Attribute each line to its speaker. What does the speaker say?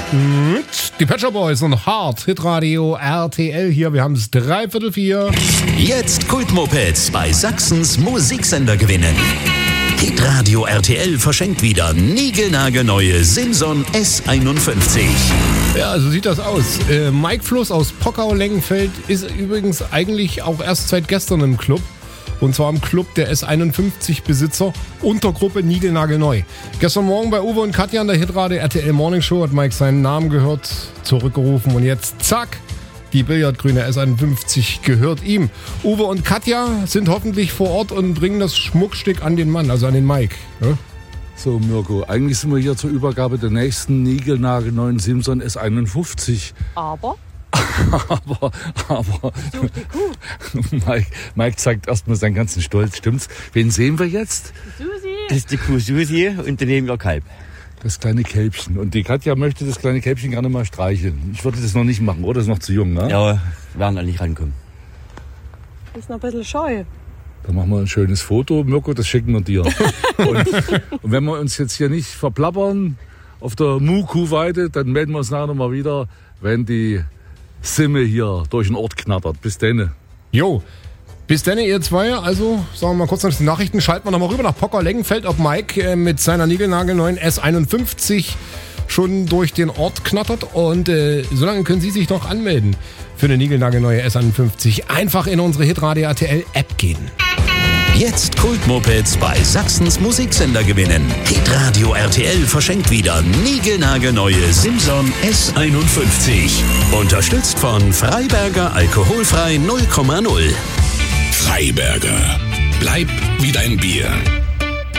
Speaker 1: Die Pet Shop Boys und Hard Hitradio RTL hier. Wir haben es 3:45.
Speaker 2: Jetzt Kultmopeds bei Sachsens Musiksender gewinnen. Hitradio RTL verschenkt wieder niegelnagelneue Simson S51.
Speaker 1: Ja, so sieht das aus. Mike Fluss aus Pockau-Lengenfeld ist übrigens eigentlich auch erst seit gestern im Club. Und zwar im Club der S51-Besitzer, Untergruppe Niegelnagelneu. Gestern Morgen bei Uwe und Katja an der Hitradio RTL Morning Show hat Mike seinen Namen gehört, zurückgerufen und jetzt zack, die billardgrüne S51 gehört ihm. Uwe und Katja sind hoffentlich vor Ort und bringen das Schmuckstück an den Mann, also an den Mike. Ja?
Speaker 3: So, Mirko, eigentlich sind wir hier zur Übergabe der nächsten niegelnagelneuen Simson S51.
Speaker 4: Aber
Speaker 3: Mike zeigt erstmal seinen ganzen Stolz, stimmt's? Wen sehen wir jetzt?
Speaker 4: Susi.
Speaker 5: Das ist die Kuh Susi und daneben ihr Kalb.
Speaker 3: Das kleine Kälbchen. Und die Katja möchte das kleine Kälbchen gerne mal streicheln. Ich würde das noch nicht machen, oder? Das ist noch zu jung, ne?
Speaker 5: Ja, werden alle nicht rankommen.
Speaker 4: Ist noch ein bisschen scheu.
Speaker 3: Dann machen wir ein schönes Foto, Mirko, das schicken wir dir. und wenn wir uns jetzt hier nicht verplappern auf der Muku-Weide, dann melden wir uns nachher nochmal wieder, wenn die Simme hier durch den Ort knattert. Bis denne.
Speaker 1: Jo, bis dann ihr zwei. Also, sagen wir mal kurz nach den Nachrichten, schalten wir nochmal rüber nach Pockau-Lengenfeld, ob Mike mit seiner niegelnagelneuen S51 schon durch den Ort knattert. Und solange können Sie sich noch anmelden für eine niegelnagelneue S51. Einfach in unsere Hitradio RTL App gehen.
Speaker 2: Jetzt Kultmopeds bei Sachsens Musiksender gewinnen. Hitradio RTL verschenkt wieder niegelnagelneue Simson S51. Unterstützt von Freiberger Alkoholfrei 0,0.
Speaker 6: Freiberger. Bleib wie dein Bier.